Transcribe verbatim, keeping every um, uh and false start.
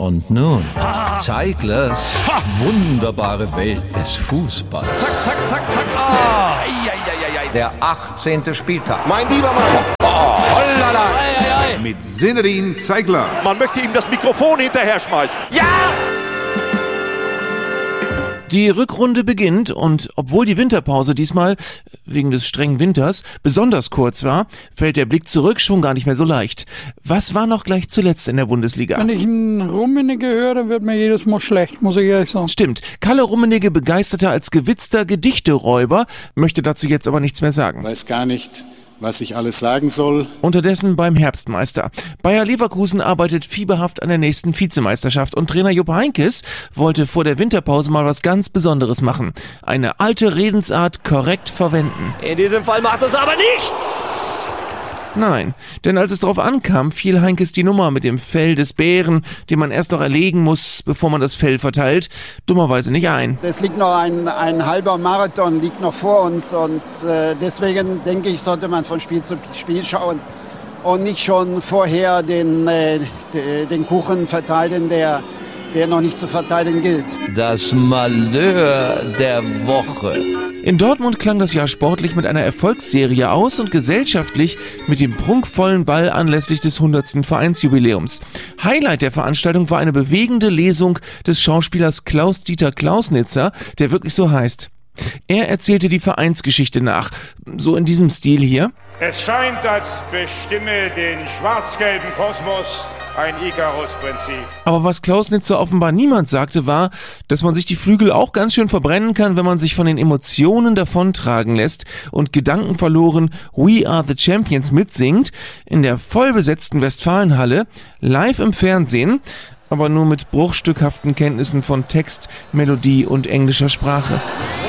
Und nun Zeiglers wunderbare Welt des Fußballs. Zack, zack, zack, zack. Ah, ei, ei, ei, ei. Der achtzehnte Spieltag. Mein lieber Mann. Oh, hollala. Ei, ei, ei. Mit Zinedine Zeigler. Man möchte ihm das Mikrofon hinterher schmeißen. Ja! Die Rückrunde beginnt und obwohl die Winterpause diesmal, wegen des strengen Winters, besonders kurz war, fällt der Blick zurück schon gar nicht mehr so leicht. Was war noch gleich zuletzt in der Bundesliga? Wenn ich einen Rummenigge höre, dann wird mir jedes Mal schlecht, muss ich ehrlich sagen. Stimmt, Kalle Rummenigge begeisterte als gewitzter Gedichteräuber, möchte dazu jetzt aber nichts mehr sagen. Weiß gar nicht, was ich alles sagen soll. Unterdessen beim Herbstmeister. Bayer Leverkusen arbeitet fieberhaft an der nächsten Vizemeisterschaft und Trainer Jupp Heynckes wollte vor der Winterpause mal was ganz Besonderes machen. Eine alte Redensart korrekt verwenden. In diesem Fall macht es aber nichts! Nein, denn als es darauf ankam, fiel Heynckes die Nummer mit dem Fell des Bären, den man erst noch erlegen muss, bevor man das Fell verteilt, dummerweise nicht ein. Es liegt noch ein, ein halber Marathon, liegt noch vor uns und äh, deswegen denke ich, sollte man von Spiel zu Spiel schauen und nicht schon vorher den, äh, den Kuchen verteilen, der, der noch nicht zu verteilen gilt. Das Malheur der Woche. In Dortmund klang das Jahr sportlich mit einer Erfolgsserie aus und gesellschaftlich mit dem prunkvollen Ball anlässlich des hundertsten Vereinsjubiläums. Highlight der Veranstaltung war eine bewegende Lesung des Schauspielers Klaus-Dieter Klausnitzer, der wirklich so heißt. Er erzählte die Vereinsgeschichte nach, so in diesem Stil hier. Es scheint, als bestimme den schwarz-gelben Kosmos ein Ikarus-Prinzip. Aber was Klausnitzer offenbar niemand sagte, war, dass man sich die Flügel auch ganz schön verbrennen kann, wenn man sich von den Emotionen davontragen lässt und gedankenverloren We Are the Champions mitsingt, in der vollbesetzten Westfalenhalle, live im Fernsehen, aber nur mit bruchstückhaften Kenntnissen von Text, Melodie und englischer Sprache.